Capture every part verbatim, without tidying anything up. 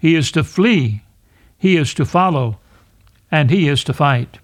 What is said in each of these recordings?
He is to flee. He is to follow. And he is to fight.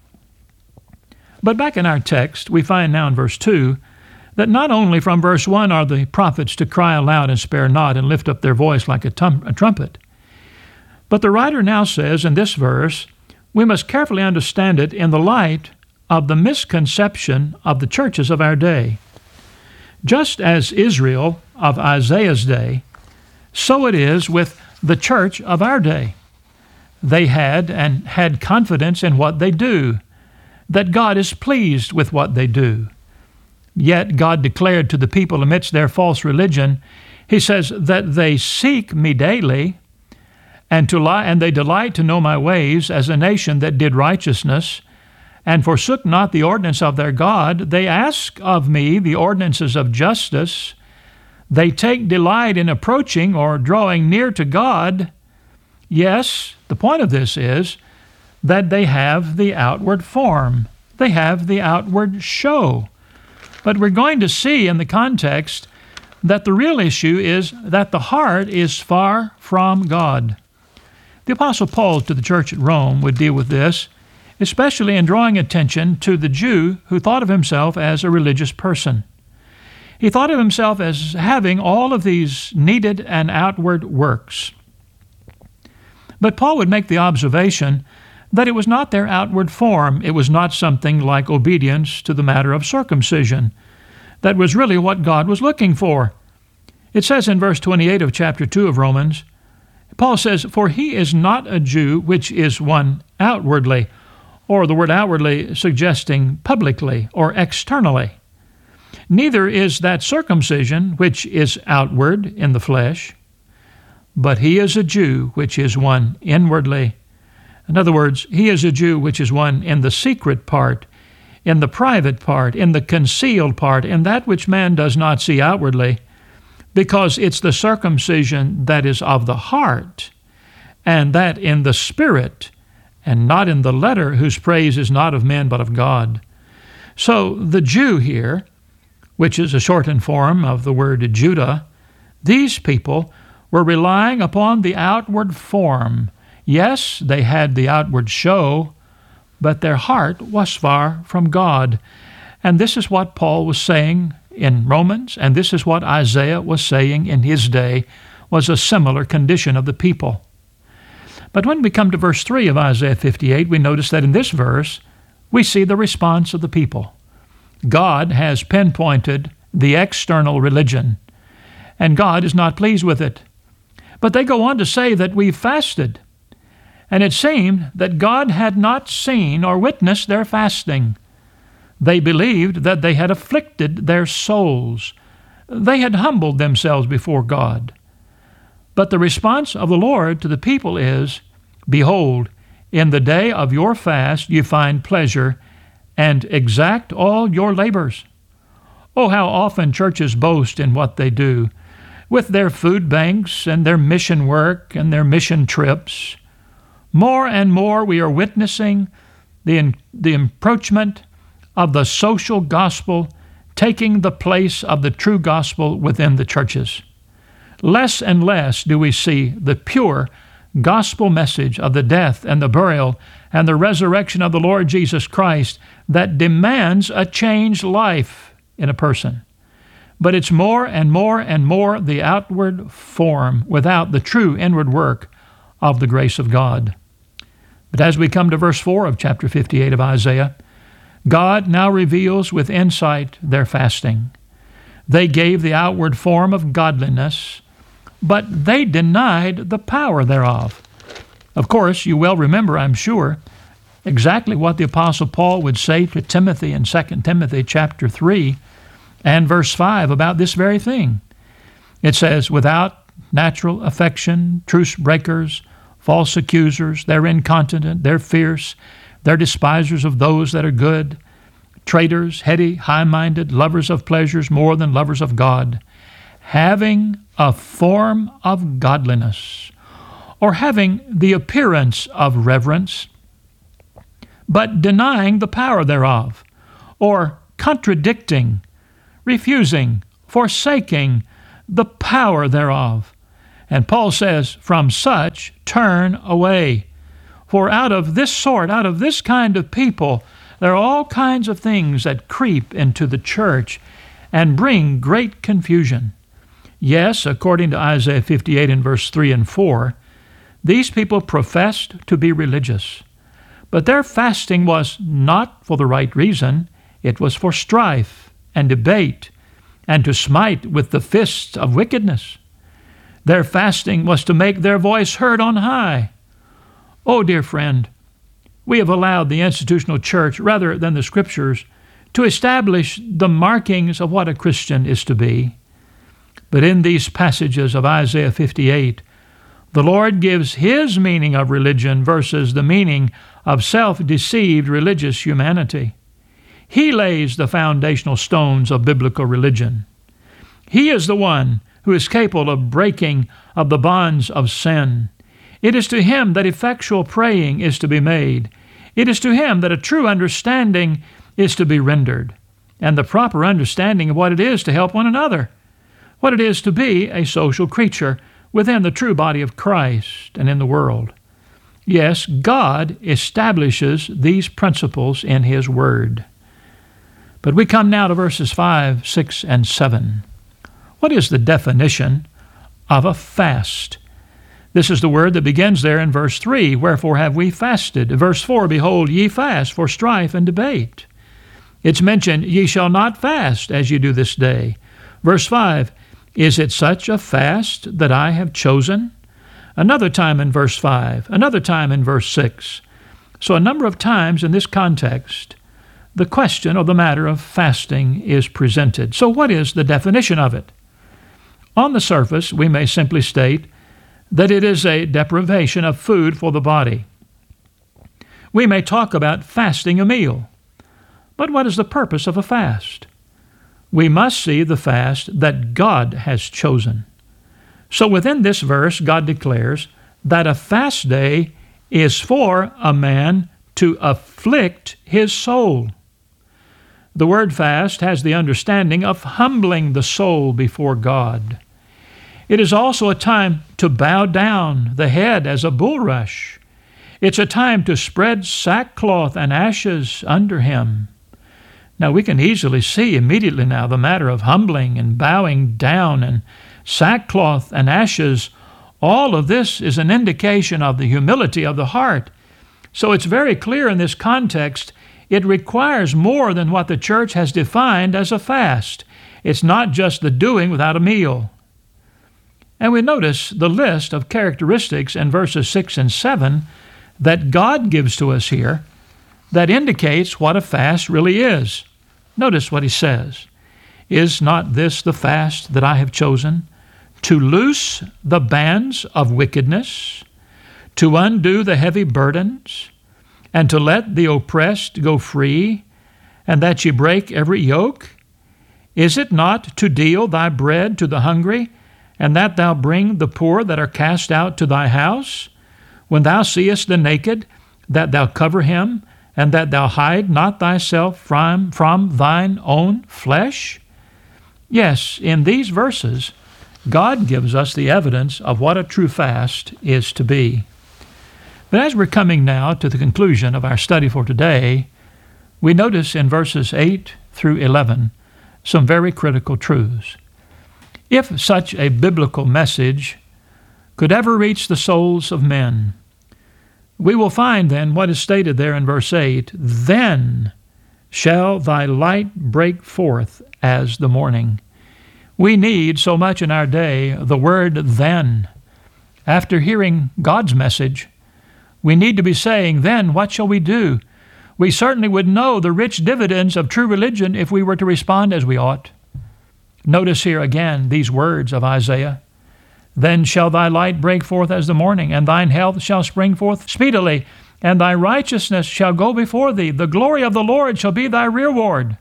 But back in our text, we find now in verse two that not only from verse one are the prophets to cry aloud and spare not and lift up their voice like a, tum- a trumpet, but the writer now says in this verse, we must carefully understand it in the light of the misconception of the churches of our day. Just as Israel of Isaiah's day, so it is with the church of our day. They had and had confidence in what they do, that God is pleased with what they do. Yet God declared to the people amidst their false religion, he says, that they seek me daily, and to lie, and they delight to know my ways, as a nation that did righteousness, and forsook not the ordinance of their God. They ask of me the ordinances of justice. They take delight in approaching or drawing near to God. Yes, the point of this is that they have the outward form. They have the outward show. But we're going to see in the context that the real issue is that the heart is far from God. The Apostle Paul to the church at Rome would deal with this, especially in drawing attention to the Jew who thought of himself as a religious person. He thought of himself as having all of these needed and outward works. But Paul would make the observation that it was not their outward form. It was not something like obedience to the matter of circumcision. That was really what God was looking for. It says in verse twenty-eight of chapter two of Romans, Paul says, for he is not a Jew which is one outwardly, or the word outwardly suggesting publicly or externally. Neither is that circumcision which is outward in the flesh, but he is a Jew which is one inwardly. In other words, he is a Jew which is one in the secret part, in the private part, in the concealed part, in that which man does not see outwardly, because it's the circumcision that is of the heart, and that in the spirit, and not in the letter, whose praise is not of men but of God. So the Jew here, which is a shortened form of the word Judah, these people were relying upon the outward form. Yes, they had the outward show, but their heart was far from God. And this is what Paul was saying in Romans, and this is what Isaiah was saying in his day, was a similar condition of the people. But when we come to verse three of Isaiah fifty-eight, we notice that in this verse, we see the response of the people. God has pinpointed the external religion, and God is not pleased with it. But they go on to say that we've fasted, and it seemed that God had not seen or witnessed their fasting. They believed that they had afflicted their souls. They had humbled themselves before God. But the response of the Lord to the people is, behold, in the day of your fast you find pleasure, and exact all your labors. Oh, how often churches boast in what they do, with their food banks and their mission work and their mission trips. More and more we are witnessing the, the encroachment of the social gospel taking the place of the true gospel within the churches. Less and less do we see the pure gospel message of the death and the burial and the resurrection of the Lord Jesus Christ that demands a changed life in a person. But it's more and more and more the outward form without the true inward work of the grace of God. But as we come to verse four of chapter fifty-eight of Isaiah, God now reveals with insight their fasting. They gave the outward form of godliness, but they denied the power thereof. Of course, you well remember, I'm sure, exactly what the Apostle Paul would say to Timothy in Second Timothy chapter three and verse five about this very thing. It says, without natural affection, truce breakers, false accusers, they're incontinent, they're fierce, they're despisers of those that are good, traitors, heady, high-minded, lovers of pleasures more than lovers of God, having a form of godliness, or having the appearance of reverence, but denying the power thereof, or contradicting, refusing, forsaking the power thereof. And Paul says, from such turn away. For out of this sort, out of this kind of people, there are all kinds of things that creep into the church and bring great confusion. Yes, according to Isaiah fifty-eight in verse three and four, these people professed to be religious, but their fasting was not for the right reason. It was for strife and debate and to smite with the fists of wickedness. Their fasting was to make their voice heard on high. Oh, dear friend, we have allowed the institutional church, rather than the Scriptures, to establish the markings of what a Christian is to be. But in these passages of Isaiah fifty-eight, the Lord gives His meaning of religion versus the meaning of self-deceived religious humanity. He lays the foundational stones of biblical religion. He is the one who is capable of breaking of the bonds of sin. It is to Him that effectual praying is to be made. It is to Him that a true understanding is to be rendered, and the proper understanding of what it is to help one another, what it is to be a social creature within the true body of Christ and in the world. Yes, God establishes these principles in His Word. But we come now to verses five, six, and seven. What is the definition of a fast? This is the word that begins there in verse three, wherefore have we fasted? Verse four, behold, ye fast for strife and debate. It's mentioned, ye shall not fast as ye do this day. Verse five, is it such a fast that I have chosen? Another time in verse five, another time in verse six. So a number of times in this context, the question or the matter of fasting is presented. So what is the definition of it? On the surface, we may simply state that it is a deprivation of food for the body. We may talk about fasting a meal. But what is the purpose of a fast? We must see the fast that God has chosen. So within this verse, God declares that a fast day is for a man to afflict his soul. The word fast has the understanding of humbling the soul before God. It is also a time to bow down the head as a bulrush. It's a time to spread sackcloth and ashes under him. Now we can easily see immediately now the matter of humbling and bowing down and sackcloth and ashes. All of this is an indication of the humility of the heart. So it's very clear in this context, it requires more than what the church has defined as a fast. It's not just the doing without a meal. And we notice the list of characteristics in verses six and seven that God gives to us here that indicates what a fast really is. Notice what He says. Is not this the fast that I have chosen? To loose the bands of wickedness, to undo the heavy burdens, and to let the oppressed go free, and that ye break every yoke? Is it not to deal thy bread to the hungry, and that thou bring the poor that are cast out to thy house? When thou seest the naked, that thou cover him, and that thou hide not thyself from, from thine own flesh? Yes, in these verses, God gives us the evidence of what a true fast is to be. But as we're coming now to the conclusion of our study for today, we notice in verses eight through eleven some very critical truths. If such a biblical message could ever reach the souls of men, we will find then what is stated there in verse eight, then shall thy light break forth as the morning. We need so much in our day the word then. After hearing God's message, we need to be saying, then what shall we do? We certainly would know the rich dividends of true religion if we were to respond as we ought. Notice here again these words of Isaiah. Then shall thy light break forth as the morning, and thine health shall spring forth speedily, and thy righteousness shall go before thee. The glory of the Lord shall be thy reward.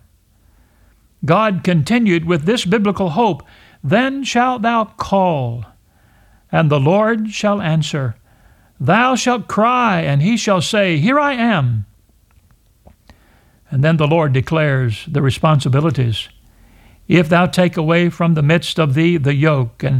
God continued with this biblical hope, then shalt thou call, and the Lord shall answer. Thou shalt cry, and he shall say, here I am. And then the Lord declares the responsibilities. If thou take away from the midst of thee the yoke, and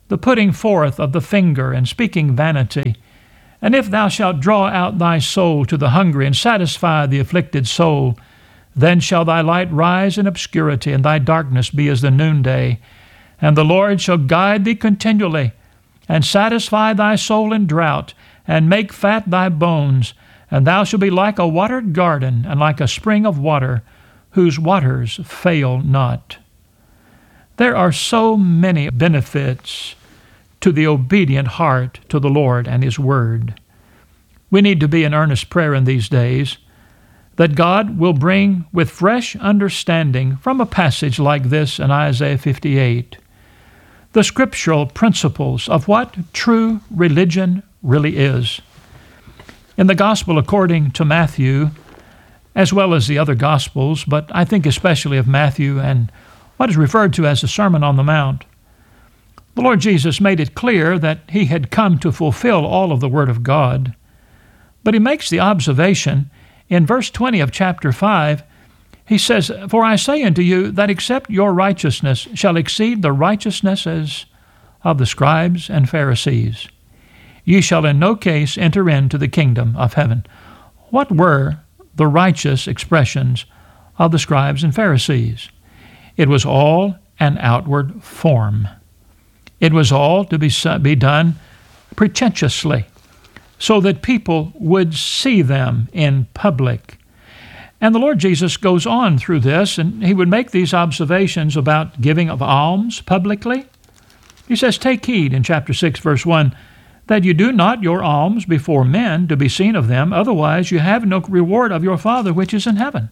the putting forth of the finger and speaking vanity. And if thou shalt draw out thy soul to the hungry and satisfy the afflicted soul, then shall thy light rise in obscurity, and thy darkness be as the noonday. And the Lord shall guide thee continually, and satisfy thy soul in drought, and make fat thy bones. And thou shalt be like a watered garden, and like a spring of water, whose waters fail not. There are so many benefits to the obedient heart to the Lord and His Word. We need to be in earnest prayer in these days that God will bring with fresh understanding from a passage like this in Isaiah fifty-eight the scriptural principles of what true religion really is. In the Gospel according to Matthew, as well as the other Gospels, but I think especially of Matthew and what is referred to as the Sermon on the Mount, the Lord Jesus made it clear that He had come to fulfill all of the Word of God. But He makes the observation in verse twenty of chapter five, He says, For I say unto you that except your righteousness shall exceed the righteousnesses of the scribes and Pharisees, ye shall in no case enter into the kingdom of heaven. What were the righteous expressions of the scribes and Pharisees? It was all an outward form. It was all to be, be done pretentiously, so that people would see them in public. And the Lord Jesus goes on through this, and He would make these observations about giving of alms publicly. He says, Take heed in chapter six, verse one, that you do not your alms before men to be seen of them, otherwise you have no reward of your Father which is in heaven.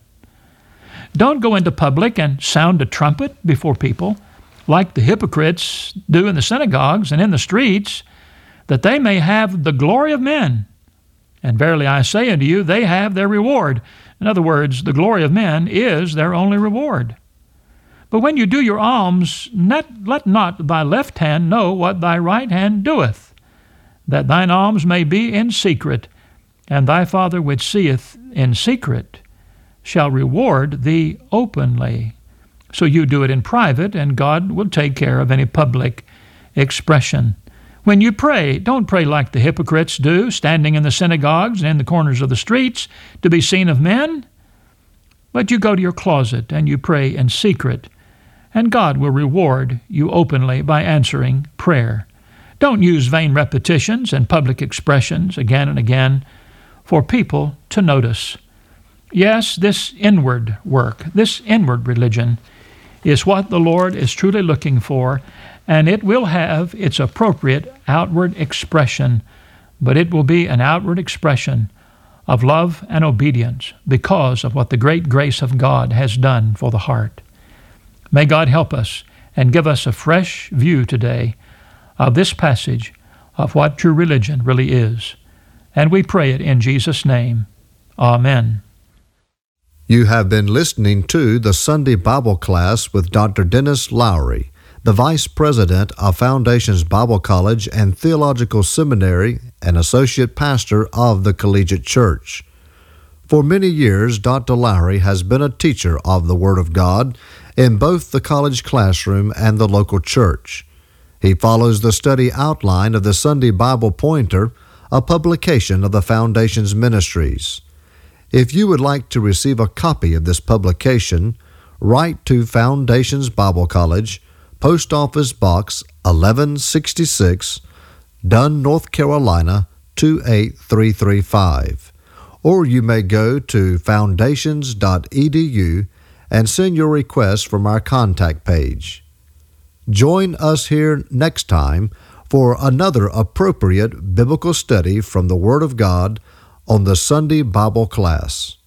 Don't go into public and sound a trumpet before people, like the hypocrites do in the synagogues and in the streets, that they may have the glory of men. And verily I say unto you, they have their reward. In other words, the glory of men is their only reward. But when you do your alms, let, let not thy left hand know what thy right hand doeth, that thine alms may be in secret, and thy Father which seeth in secret shall reward thee openly. So you do it in private, and God will take care of any public expression. When you pray, don't pray like the hypocrites do, standing in the synagogues and in the corners of the streets to be seen of men. But you go to your closet and you pray in secret, and God will reward you openly by answering prayer. Don't use vain repetitions and public expressions again and again for people to notice. Yes, this inward work, this inward religion, is what the Lord is truly looking for, and it will have its appropriate outward expression, but it will be an outward expression of love and obedience because of what the great grace of God has done for the heart. May God help us and give us a fresh view today of this passage of what true religion really is. And we pray it in Jesus' name. Amen. You have been listening to the Sunday Bible class with Doctor Dennis Lowry, the Vice President of Foundations Bible College and Theological Seminary and Associate Pastor of the Collegiate Church. For many years, Doctor Lowry has been a teacher of the Word of God in both the college classroom and the local church. He follows the study outline of the Sunday Bible Pointer, a publication of the Foundations Ministries. If you would like to receive a copy of this publication, write to Foundations Bible College, Post Office Box eleven sixty-six, Dunn, North Carolina two eight three three five. Or you may go to foundations dot e d u and send your request from our contact page. Join us here next time for another appropriate biblical study from the Word of God on the Sunday Bible class.